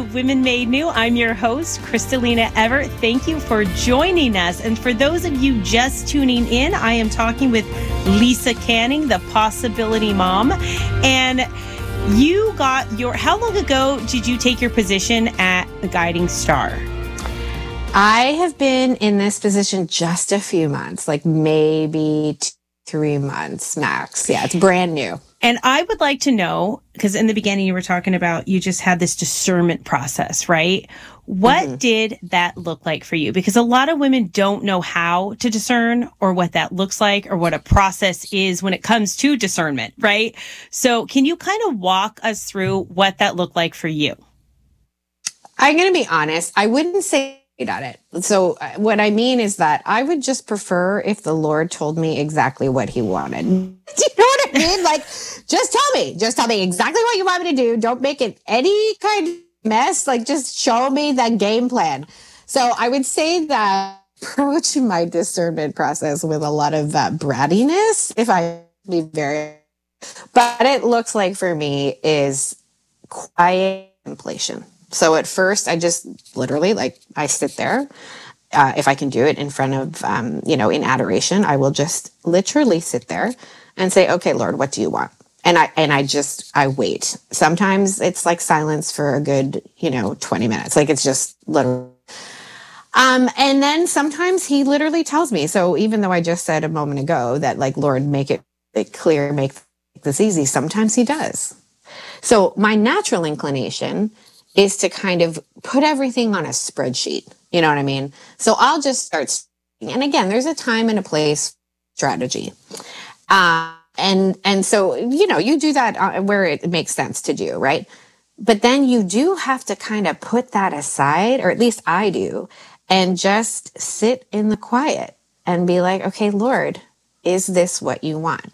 of Women Made New. I'm your host, Kristalina Everett. Thank you for joining us. And for those of you just tuning in, I am talking with Lisa Canning, the Possibility Mom. And you got how long ago did you take your position at the Guiding Star? I have been in this position just a few months, like maybe 3 months max. Yeah, it's brand new. And I would like to know, because in the beginning you were talking about you just had this discernment process, right? What did that look like for you? Because a lot of women don't know how to discern or what that looks like or what a process is when it comes to discernment, right? So can you kind of walk us through what that looked like for you? I'm going to be honest. I wouldn't say at it. So what I mean is that I would just prefer if the Lord told me exactly what he wanted. Do you know what I mean? Like, just tell me exactly what you want me to do. Don't make it any kind of mess. Like, just show me that game plan. So I would say that approach my discernment process with a lot of brattiness, if I be very, but it looks like for me is quiet contemplation. So at first, I just literally, I sit there. If I can do it in front of, in adoration, I will just literally sit there and say, okay, Lord, what do you want? And I wait. Sometimes it's like silence for a good, 20 minutes. Like it's just literally. And then sometimes he literally tells me. So even though I just said a moment ago that Lord, make it clear, make this easy, sometimes he does. So my natural inclination is to kind of put everything on a spreadsheet. You know what I mean? So I'll just start. And again, there's a time and a place strategy. And so, you do that where it makes sense to do, right? But then you do have to kind of put that aside, or at least I do, and just sit in the quiet and be like, okay, Lord, is this what you want?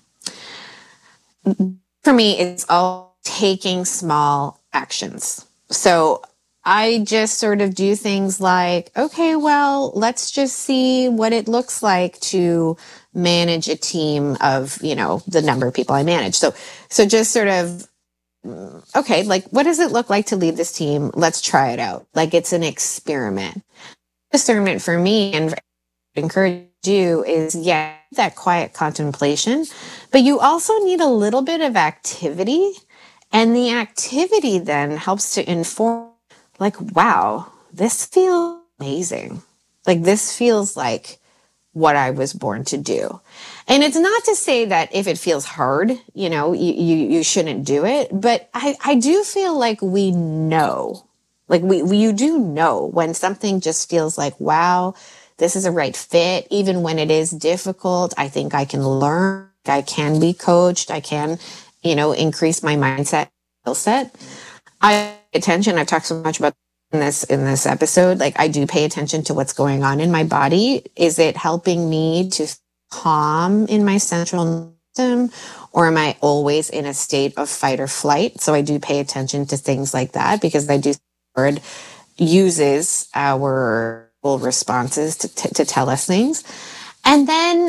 For me, it's all taking small actions. So I just sort of do things like, okay, well, let's just see what it looks like to manage a team of, the number of people I manage. So just sort of, okay, what does it look like to lead this team? Let's try it out. It's an experiment. Discernment for me and encourage you is, that quiet contemplation, but you also need a little bit of activity. And the activity then helps to inform, wow, this feels amazing. This feels like what I was born to do. And it's not to say that if it feels hard, you shouldn't do it. But I do feel like we know, you do know when something just feels like, wow, this is a right fit. Even when it is difficult, I think I can learn, I can be coached, I can increase my mindset, skill set. I pay attention. I've talked so much about in this episode. I do pay attention to what's going on in my body. Is it helping me to calm in my central system, or am I always in a state of fight or flight? So I do pay attention to things like that, because I do Lord uses our responses to tell us things. And then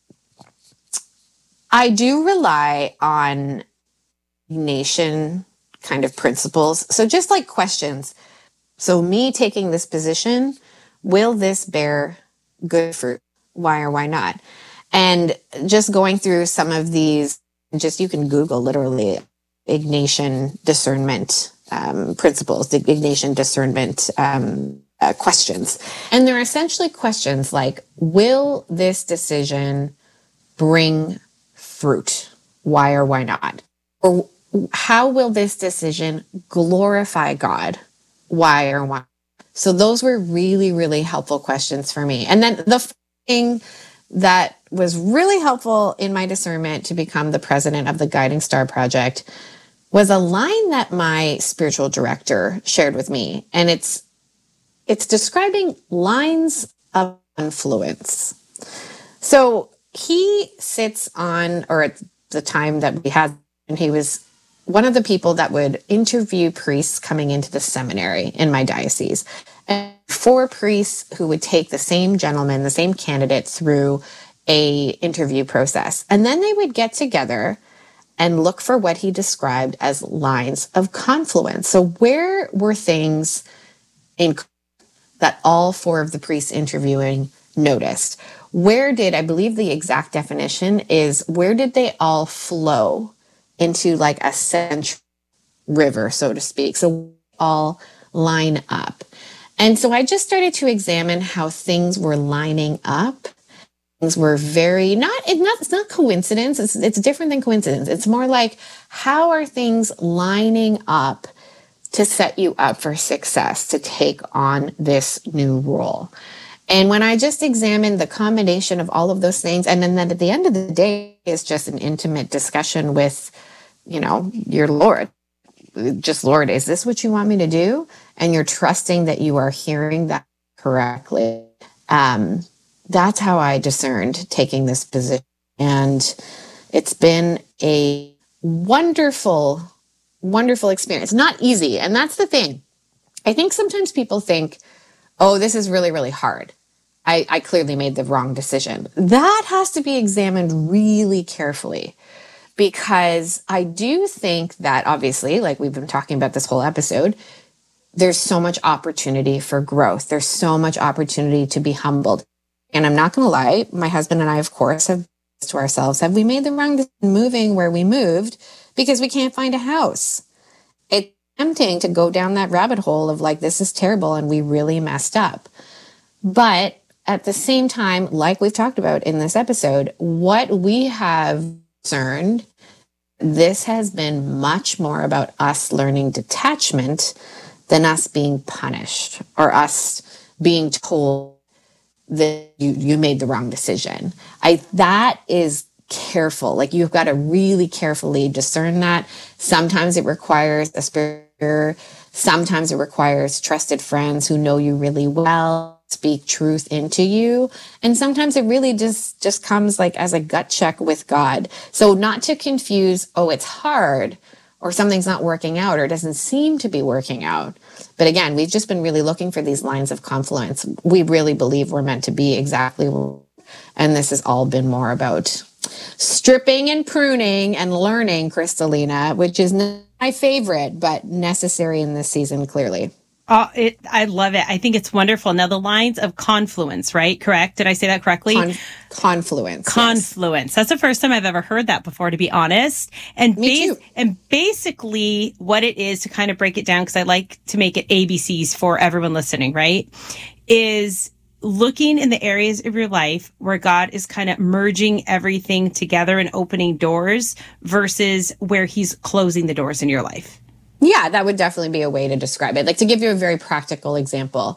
I do rely on nation kind of principles. So just questions. So me taking this position, will this bear good fruit? Why or why not? And just going through some of these, you can Google literally Ignatian discernment principles, the Ignatian discernment questions. And they're essentially questions like, will this decision bring fruit? Why or why not? Or how will this decision glorify God? Why or why? So those were really, really helpful questions for me. And then the thing that was really helpful in my discernment to become the president of the Guiding Star Project was a line that my spiritual director shared with me. And it's describing lines of influence. So he sits on, or at the time that we had, and he was one of the people that would interview priests coming into the seminary in my diocese. And 4 priests who would take the same gentleman, the same candidate through a interview process. And then they would get together and look for what he described as lines of confluence. So where were things in that all four of the priests interviewing noticed? Where did, I believe the exact definition is, where did they all flow into like a central river, so to speak? So all line up. And so I just started to examine how things were lining up. Things were very, it's not coincidence. It's different than coincidence. It's more like, how are things lining up to set you up for success, to take on this new role? And when I just examined the combination of all of those things, and then at the end of the day, it's just an intimate discussion with, your Lord. Just, Lord, is this what you want me to do? And you're trusting that you are hearing that correctly. That's how I discerned taking this position. And it's been a wonderful, wonderful experience. Not easy. And that's the thing. I think sometimes people think, oh, this is really, really hard. I clearly made the wrong decision. That has to be examined really carefully, because I do think that, obviously, like we've been talking about this whole episode, there's so much opportunity for growth. There's so much opportunity to be humbled. And I'm not going to lie, my husband and I, of course, have to ourselves, have we made the wrong decision moving where we moved because we can't find a house? It's tempting to go down that rabbit hole of like, this is terrible and we really messed up. But at the same time, like we've talked about in this episode, what we have discerned, this has been much more about us learning detachment than us being punished or us being told that you made the wrong decision. That is careful. Like, you've got to really carefully discern that. Sometimes it requires a spirit. Sometimes it requires trusted friends who know you really well, speak truth into you. And sometimes it really just comes like as a gut check with God. So not to confuse, oh, it's hard, or something's not working out, or doesn't seem to be working out. But again, we've just been really looking for these lines of confluence. We really believe we're meant to be exactly, and this has all been more about stripping and pruning and learning, Kristalina, which is not my favorite, but necessary in this season, clearly. Oh, I love it. I think it's wonderful. Now, the lines of confluence, right? Correct? Did I say that correctly? Confluence. Confluence. Yes. That's the first time I've ever heard that before, to be honest. And Me too. And basically what it is, to kind of break it down, because I like to make it ABCs for everyone listening, right? Is looking in the areas of your life where God is kind of merging everything together and opening doors versus where he's closing the doors in your life. Yeah, that would definitely be a way to describe it. Like, to give you a very practical example,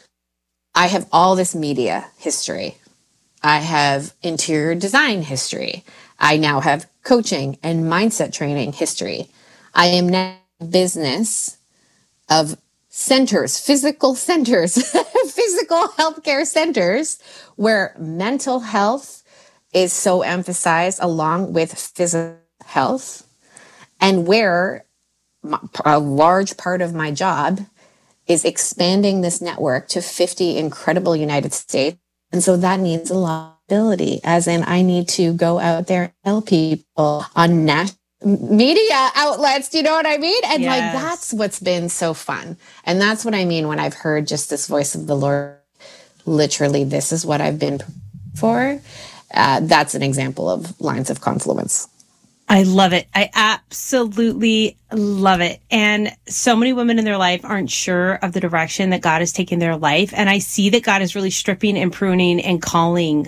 I have all this media history. I have interior design history. I now have coaching and mindset training history. I am now in business of centers, physical centers, physical healthcare centers, where mental health is so emphasized along with physical health, and where a large part of my job is expanding this network to 50 incredible United States. And so that needs a lot of ability, as in I need to go out there and tell people on national media outlets, do you know what I mean? And like, that's what's been so fun. And that's what I mean when I've heard just this voice of the Lord, literally, this is what I've been for. That's an example of lines of confluence. I love it. I absolutely love it. And so many women in their life aren't sure of the direction that God is taking their life. And I see that God is really stripping and pruning and calling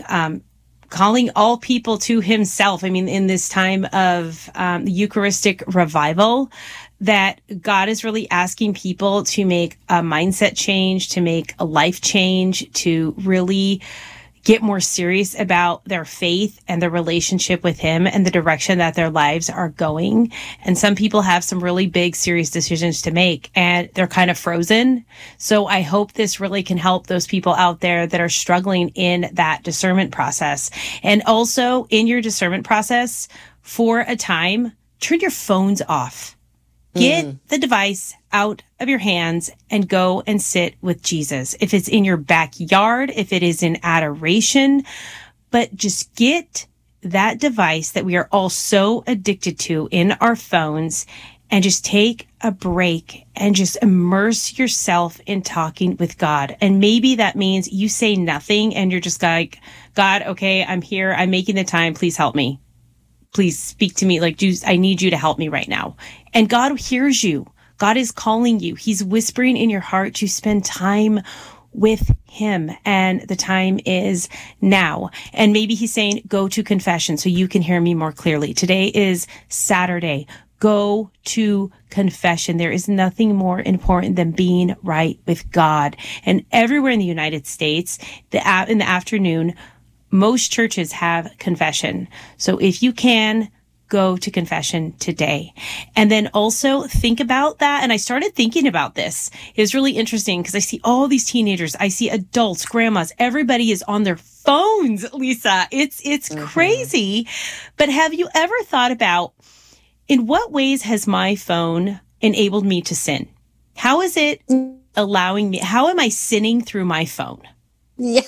all people to himself. I mean, in this time of the Eucharistic revival, that God is really asking people to make a mindset change, to make a life change, to really get more serious about their faith and their relationship with him and the direction that their lives are going. And some people have some really big, serious decisions to make, and they're kind of frozen. So I hope this really can help those people out there that are struggling in that discernment process. And also, in your discernment process, for a time, turn your phones off. Get the device out of your hands and go and sit with Jesus. If it's in your backyard, if it is in adoration, but just get that device that we are all so addicted to in our phones and just take a break and just immerse yourself in talking with God. And maybe that means you say nothing and you're just like, God, okay, I'm here. I'm making the time. Please help me. Please speak to me. Like, I need you to help me right now. And God hears you. God is calling you. He's whispering in your heart to spend time with him. And the time is now. And maybe he's saying, go to confession so you can hear me more clearly. Today is Saturday. Go to confession. There is nothing more important than being right with God. And everywhere in the United States, in the afternoon, most churches have confession. So if you can, go to confession today. And then also think about that. And I started thinking about this. It was really interesting because I see all these teenagers. I see adults, grandmas, everybody is on their phones, Lisa. It's crazy. But have you ever thought about, in what ways has my phone enabled me to sin? How is it allowing me? How am I sinning through my phone? Yeah,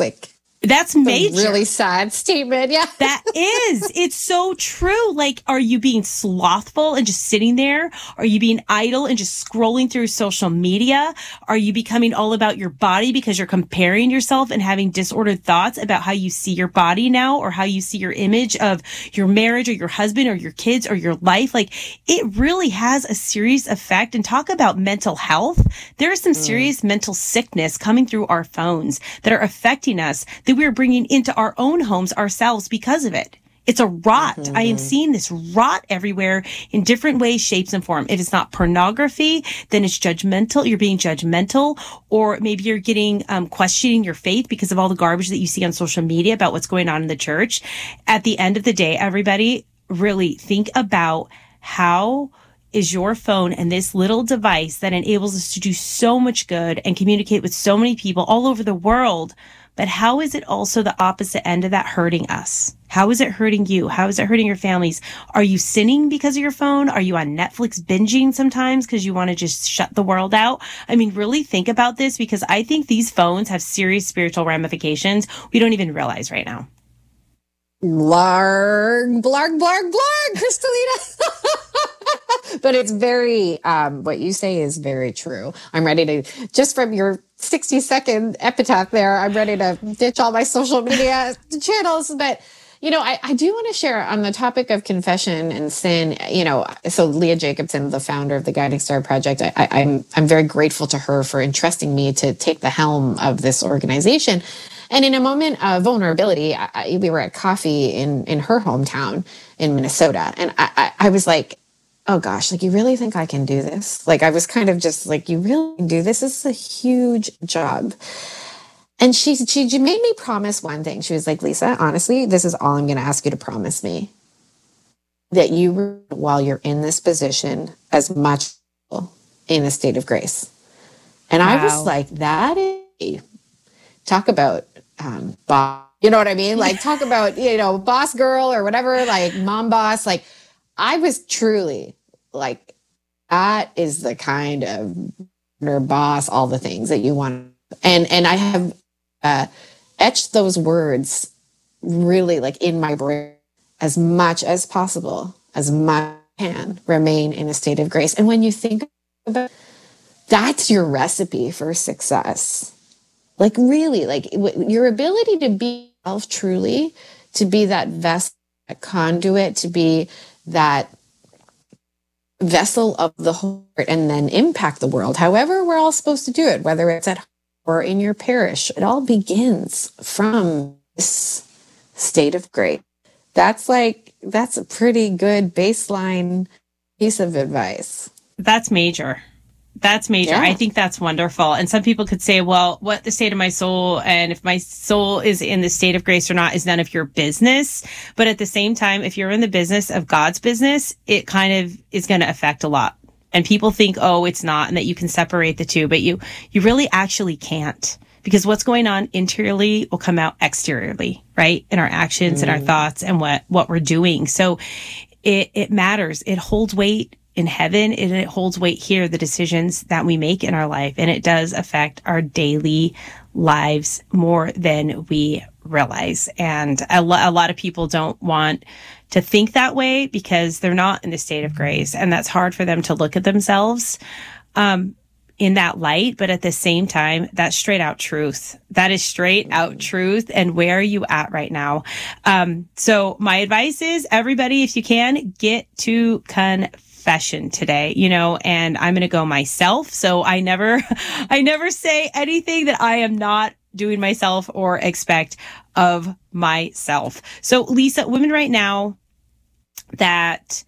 that's major. A really sad statement. Yeah. That is. It's so true. Like, are you being slothful and just sitting there? Are you being idle and just scrolling through social media? Are you becoming all about your body because you're comparing yourself and having disordered thoughts about how you see your body now, or how you see your image of your marriage or your husband or your kids or your life? Like, it really has a serious effect. And talk about mental health. There is some serious mental sickness coming through our phones that are affecting us, that we're bringing into our own homes ourselves because of it. It's a rot. I am seeing this rot everywhere in different ways, shapes, and form. If it's not pornography, then it's judgmental. You're being judgmental, or maybe you're getting questioning your faith because of all the garbage that you see on social media about what's going on in the church. At the end of the day, everybody, really think about how is your phone and this little device that enables us to do so much good and communicate with so many people all over the world. But how is it also the opposite end of that hurting us? How is it hurting you? How is it hurting your families? Are you sinning because of your phone? Are you on Netflix binging sometimes because you want to just shut the world out? I mean, really think about this, because I think these phones have serious spiritual ramifications we don't even realize right now. Blarg, blarg, blarg, blarg, Kristalina. But it's very, what you say is very true. I'm ready to, just from your 60-second epitaph there, I'm ready to ditch all my social media channels. But, I do want to share on the topic of confession and sin. So Leah Jacobson, the founder of the Guiding Star Project, I'm very grateful to her for entrusting me to take the helm of this organization. And in a moment of vulnerability, we were at coffee in her hometown in Minnesota. And I was like, oh gosh, like, you really think I can do this? Like, I was kind of just like, you really do this? This is a huge job. And she made me promise one thing. She was like, Lisa, honestly, this is all I'm going to ask you to promise me. That you, while you're in this position, as much in a state of grace. And wow. I was like, that is, talk about boss, you know what I mean? Like, talk about, boss girl or whatever, like mom boss. Like, I was truly like, that is the kind of boss, all the things that you want. And I have etched those words really like in my brain as much as possible, as much as I can remain in a state of grace. And when you think about it, that's your recipe for success. Like, really, like your ability to be yourself truly, to be that vessel, that conduit, to be that vessel of the heart, and then impact the world. However, we're all supposed to do it, whether it's at home or in your parish. It all begins from this state of grace. That's a pretty good baseline piece of advice. That's major. That's major. Yeah. I think that's wonderful. And some people could say, well, what the state of my soul, and if my soul is in the state of grace or not is none of your business. But at the same time, if you're in the business of God's business, it kind of is going to affect a lot. And people think, oh, it's not, and that you can separate the two, but you really actually can't, because what's going on interiorly will come out exteriorly, right? In our actions and our thoughts and what we're doing. So it matters. It holds weight in heaven, and it holds weight here, the decisions that we make in our life. And it does affect our daily lives more than we realize. And a lot of people don't want to think that way because they're not in the state of grace. And that's hard for them to look at themselves in that light. But at the same time, that's straight out truth. That is straight out truth. And where are you at right now? So my advice is, everybody, if you can, get to confession today, and I'm going to go myself. So I never say anything that I am not doing myself or expect of myself. So Lisa, women right now that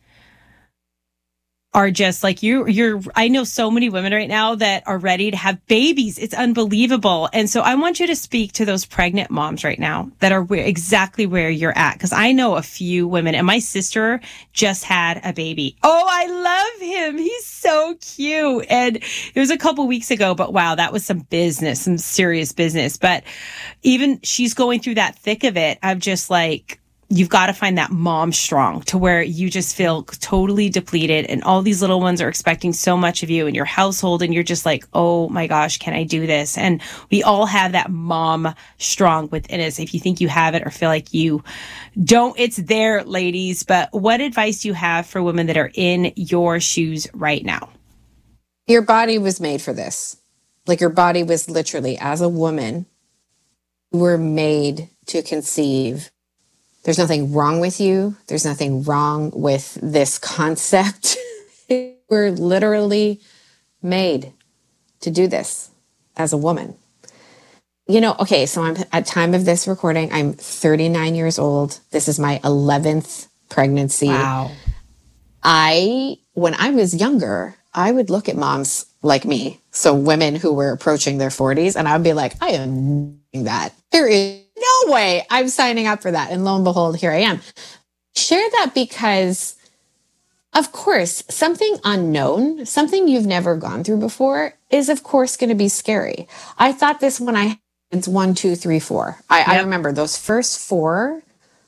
are just like I know so many women right now that are ready to have babies. It's unbelievable. And so I want you to speak to those pregnant moms right now that are exactly where you're at. Because I know a few women, and my sister just had a baby. Oh, I love him. He's so cute. And it was a couple weeks ago, but wow, that was some serious business. But even she's going through that thick of it, of just like, you've got to find that mom strong to where you just feel totally depleted and all these little ones are expecting so much of you and your household. And you're just like, oh my gosh, can I do this? And we all have that mom strong within us. If you think you have it or feel like you don't, it's there, ladies. But what advice do you have for women that are in your shoes right now? Your body was made for this. Like, your body was literally, as a woman, you were made to conceive. There's nothing wrong with you. There's nothing wrong with this concept. We're literally made to do this as a woman. Okay, so I'm at time of this recording, I'm 39 years old. This is my 11th pregnancy. Wow. When I was younger, I would look at moms like me, so women who were approaching their 40s, and I'd be like, I am doing that. There is no way I'm signing up for that. And lo and behold, here I am. Share that because, of course, something unknown, something you've never gone through before is, of course, going to be scary. I thought this when I had 1, 2, 3, 4. I remember those first 4,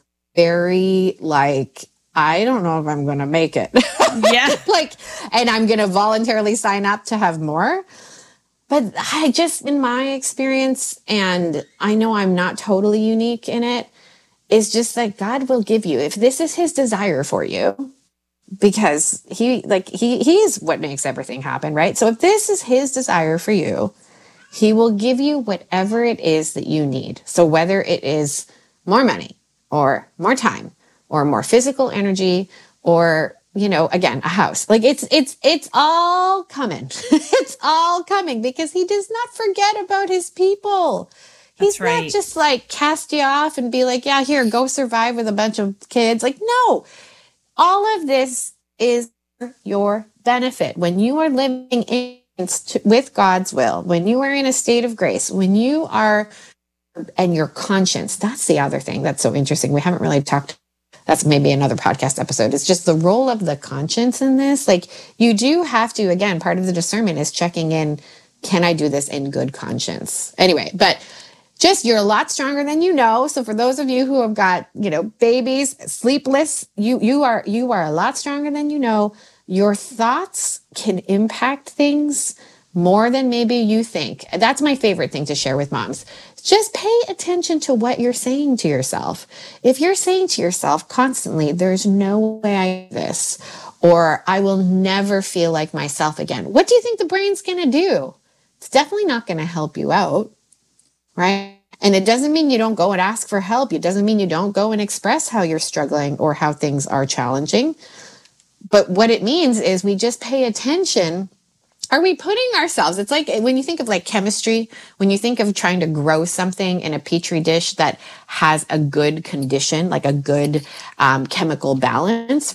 very like, I don't know if I'm going to make it. Yeah. And I'm going to voluntarily sign up to have more. But I just, in my experience, and I know I'm not totally unique in it, is just that God will give you, if this is his desire for you, because he is what makes everything happen, right? So if this is his desire for you, he will give you whatever it is that you need. So whether it is more money or more time or more physical energy or, again, a house, like it's all coming. It's all coming because he does not forget about his people. He's not just like cast you off and be like, yeah, here, go survive with a bunch of kids. Like, no, all of this is your benefit. When you are living with God's will, when you are in a state of grace, when you are, and your conscience, that's the other thing that's so interesting. We haven't really talked. That's maybe another podcast episode. It's just the role of the conscience in this. Like, you do have to, again, part of the discernment is checking in, can I do this in good conscience? Anyway, but just, you're a lot stronger than you know. So for those of you who have got, babies, sleepless, you are a lot stronger than you know. Your thoughts can impact things more than maybe you think. That's my favorite thing to share with moms. Just pay attention to what you're saying to yourself. If you're saying to yourself constantly, there's no way I do this, or I will never feel like myself again, what do you think the brain's going to do? It's definitely not going to help you out, right? And it doesn't mean you don't go and ask for help. It doesn't mean you don't go and express how you're struggling or how things are challenging. But what it means is we just pay attention. Are we putting ourselves, it's like when you think of like chemistry, when you think of trying to grow something in a petri dish that has a good condition, like a good chemical balance,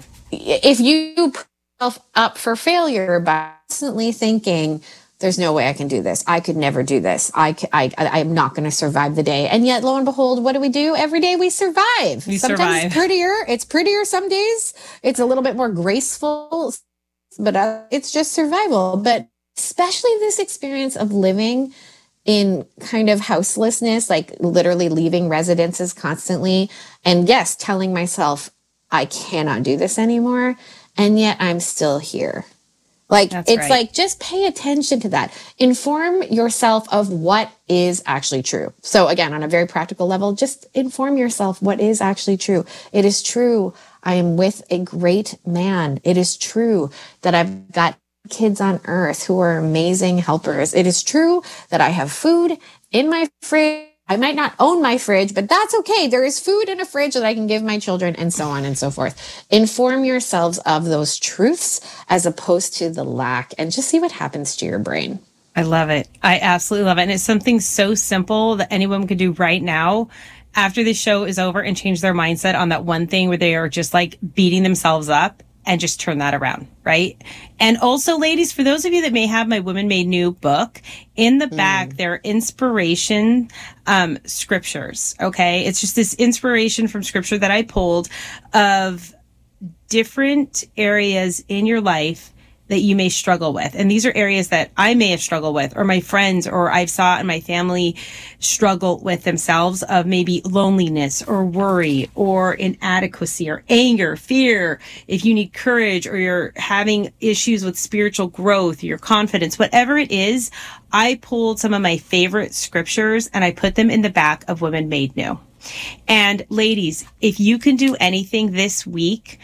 if you put yourself up for failure by constantly thinking, there's no way I can do this, I could never do this, I'm not going to survive the day. And yet, lo and behold, what do? Every day we survive. Sometimes it's prettier some days. It's a little bit more graceful, but it's just survival. But especially this experience of living in kind of houselessness, like literally leaving residences constantly. And yes, telling myself, I cannot do this anymore. And yet I'm still here. Like, That's it's right. like, just pay attention to that. Inform yourself of what is actually true. So again, on a very practical level, just inform yourself what is actually true. It is true. I am with a great man. It is true that I've got kids on earth who are amazing helpers. It is true that I have food in my fridge. I might not own my fridge, but that's okay. There is food in a fridge that I can give my children, and so on and so forth. Inform yourselves of those truths as opposed to the lack, and just see what happens to your brain. I love it. I absolutely love it. And it's something so simple that anyone could do right now after the show is over and change their mindset on that one thing where they are just like beating themselves up, and just turn that around, right? And also, ladies, for those of you that may have my Women Made New book, in the back, there are inspiration scriptures, okay? It's just this inspiration from scripture that I pulled of different areas in your life that you may struggle with. And these are areas that I may have struggled with, or my friends, or I've saw in my family struggle with themselves, of maybe loneliness or worry or inadequacy or anger, fear. If you need courage, or you're having issues with spiritual growth, your confidence, whatever it is, I pulled some of my favorite scriptures and I put them in the back of Women Made New. And ladies, if you can do anything this week,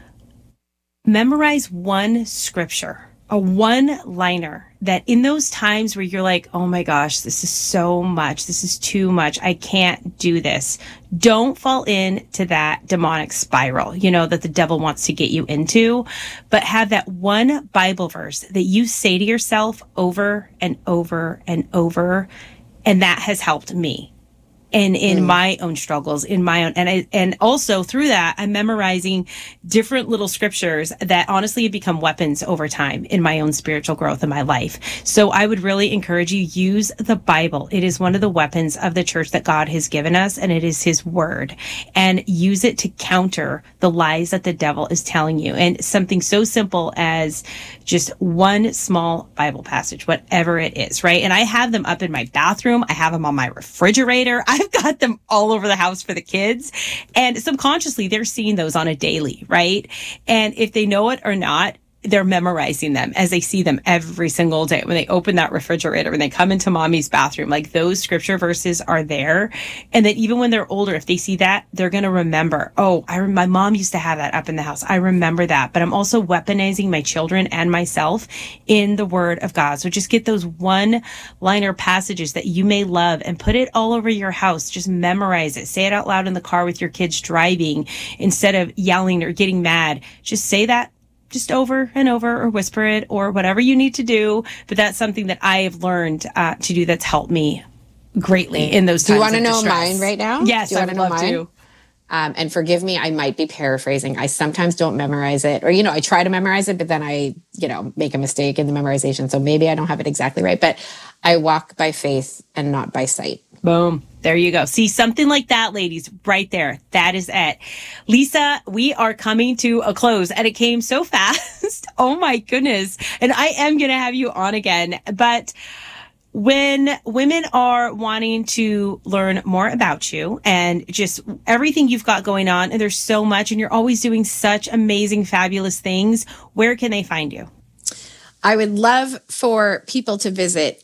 memorize one scripture, a one-liner that in those times where you're like, oh my gosh, this is so much, this is too much, I can't do this. Don't fall into that demonic spiral, that the devil wants to get you into, but have that one Bible verse that you say to yourself over and over and over. And that has helped me. And in my own struggles, and also through that, I'm memorizing different little scriptures that honestly have become weapons over time in my own spiritual growth in my life. So I would really encourage you, use the Bible. It is one of the weapons of the church that God has given us, and it is his word, and use it to counter the lies that the devil is telling you. And something so simple as just one small Bible passage, whatever it is, right? And I have them up in my bathroom. I have them on my refrigerator. I've got them all over the house for the kids. And subconsciously, they're seeing those on a daily, right? And if they know it or not, they're memorizing them as they see them every single day. When they open that refrigerator, when they come into mommy's bathroom, like those scripture verses are there. And that even when they're older, if they see that, they're going to remember, oh, my mom used to have that up in the house. I remember that. But I'm also weaponizing my children and myself in the word of God. So just get those one-liner passages that you may love and put it all over your house. Just memorize it. Say it out loud in the car with your kids driving instead of yelling or getting mad. Just say that just over and over, or whisper it, or whatever you need to do. But that's something that I have learned to do that's helped me greatly in those times. Do you want to know distress. mine right now? Yes, Do you I want would to know love mine? to. And forgive me, I might be paraphrasing. I sometimes don't memorize it, or, I try to memorize it, but then I, make a mistake in the memorization. So maybe I don't have it exactly right, but I walk by faith and not by sight. Boom. There you go. See, something like that, ladies, right there. That is it. Lisa, we are coming to a close, and it came so fast. Oh my goodness. And I am going to have you on again. But when women are wanting to learn more about you and just everything you've got going on, and there's so much, and you're always doing such amazing, fabulous things, where can they find you? I would love for people to visit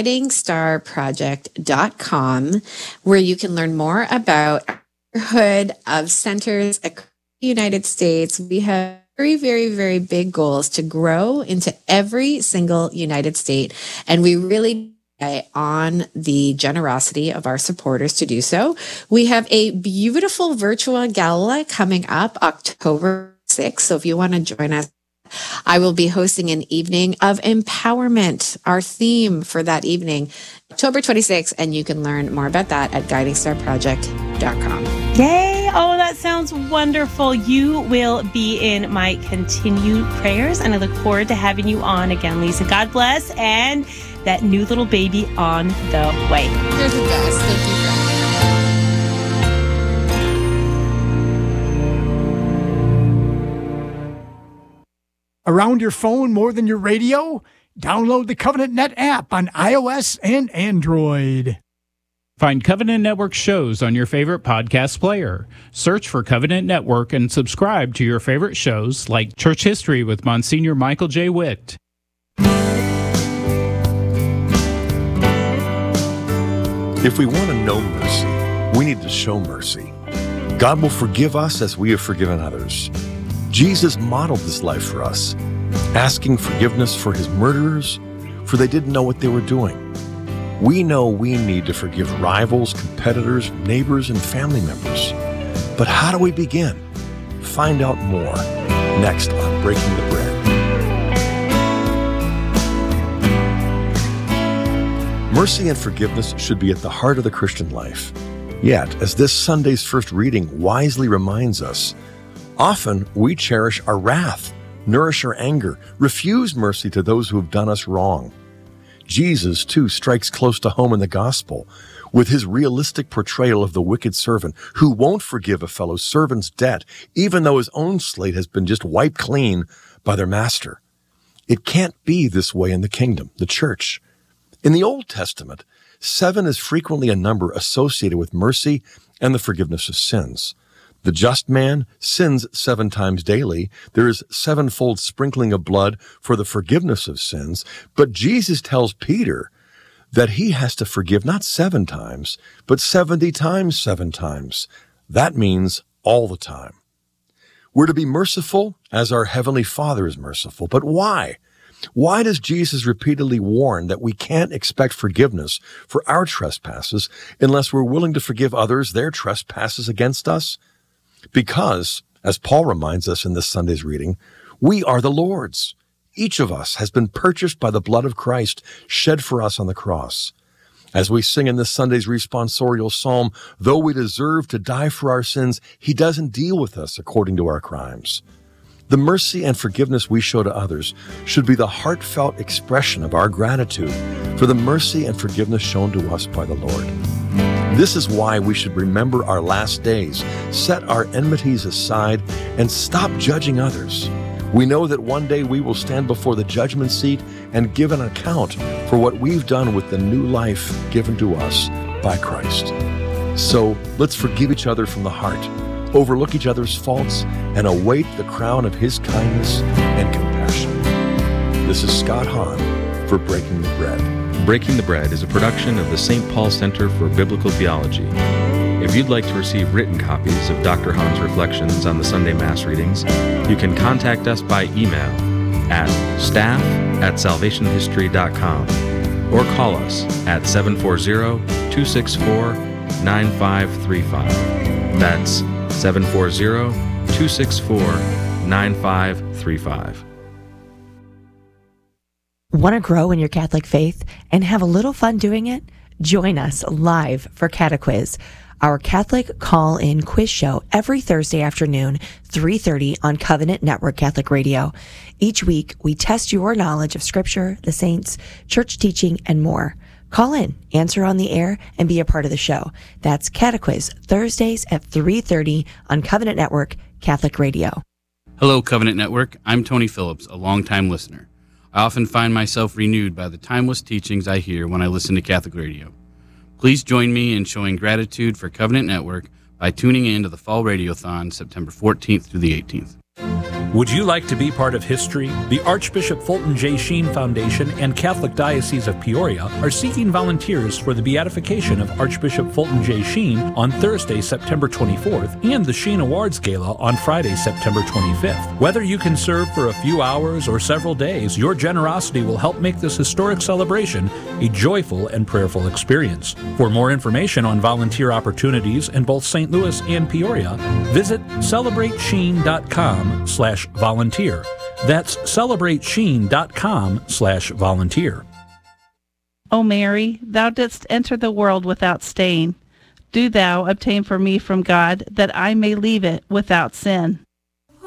guidingstarproject.com, where you can learn more about our neighborhood of centers across the United States. We have very, very, very big goals to grow into every single United state. And we really rely on the generosity of our supporters to do so. We have a beautiful virtual gala coming up October 6th. So if you want to join us, I will be hosting an evening of empowerment, our theme for that evening, October 26th, and you can learn more about that at guidingstarproject.com. Yay! Oh, that sounds wonderful. You will be in my continued prayers, and I look forward to having you on again, Lisa. God bless, and that new little baby on the way. You're the best. Thank you, friend. Around your phone more than your radio? Download the Covenant Net app on iOS and Android. Find Covenant Network shows on your favorite podcast player. Search for Covenant Network and subscribe to your favorite shows like Church History with Monsignor Michael J. Witt, If we want to know mercy, we need to show mercy. God will forgive us as we have forgiven others. Jesus modeled this life for us, asking forgiveness for his murderers, for they didn't know what they were doing. We know we need to forgive rivals, competitors, neighbors, and family members. But how do we begin? Find out more next on Breaking the Bread. Mercy and forgiveness should be at the heart of the Christian life. Yet, as this Sunday's first reading wisely reminds us, often we cherish our wrath, nourish our anger, refuse mercy to those who have done us wrong. Jesus, too, strikes close to home in the gospel with his realistic portrayal of the wicked servant who won't forgive a fellow servant's debt, even though his own slate has been just wiped clean by their master. It can't be this way in the kingdom, the church. In the Old Testament, 7 is frequently a number associated with mercy and the forgiveness of sins. The just man sins 7 times daily. There is 7-fold sprinkling of blood for the forgiveness of sins. But Jesus tells Peter that he has to forgive not 7 times, but 70 times 7 times. That means all the time. We're to be merciful as our Heavenly Father is merciful. But why? Why does Jesus repeatedly warn that we can't expect forgiveness for our trespasses unless we're willing to forgive others their trespasses against us? Because, as Paul reminds us in this Sunday's reading, we are the Lord's. Each of us has been purchased by the blood of Christ shed for us on the cross. As we sing in this Sunday's responsorial psalm, though we deserve to die for our sins, he doesn't deal with us according to our crimes. The mercy and forgiveness we show to others should be the heartfelt expression of our gratitude for the mercy and forgiveness shown to us by the Lord. This is why we should remember our last days, set our enmities aside, and stop judging others. We know that one day we will stand before the judgment seat and give an account for what we've done with the new life given to us by Christ. So let's forgive each other from the heart, overlook each other's faults, and await the crown of his kindness and compassion. This is Scott Hahn for Breaking the Bread. Breaking the Bread is a production of the St. Paul Center for Biblical Theology. If you'd like to receive written copies of Dr. Hahn's reflections on the Sunday Mass readings, you can contact us by email at staff@salvationhistory.com or call us at 740-264-9535. That's 740-264-9535. Want to grow in your Catholic faith and have a little fun doing it? Join us live for Catequiz, our Catholic call-in quiz show every Thursday afternoon, 3:30 on Covenant Network Catholic Radio. Each week, we test your knowledge of Scripture, the saints, church teaching, and more. Call in, answer on the air, and be a part of the show. That's Catequiz, Thursdays at 3:30 on Covenant Network Catholic Radio. Hello, Covenant Network. I'm Tony Phillips, a longtime listener. I often find myself renewed by the timeless teachings I hear when I listen to Catholic radio. Please join me in showing gratitude for Covenant Network by tuning in to the Fall Radiothon September 14th through the 18th. Would you like to be part of history? The Archbishop Fulton J. Sheen Foundation and Catholic Diocese of Peoria are seeking volunteers for the beatification of Archbishop Fulton J. Sheen on Thursday, September 24th, and the Sheen Awards Gala on Friday, September 25th. Whether you can serve for a few hours or several days, your generosity will help make this historic celebration a joyful and prayerful experience. For more information on volunteer opportunities in both St. Louis and Peoria, visit celebratesheen.com/volunteer. That's celebratesheen.com/volunteer. O Mary, thou didst enter the world without stain. Do thou obtain for me from God that I may leave it without sin.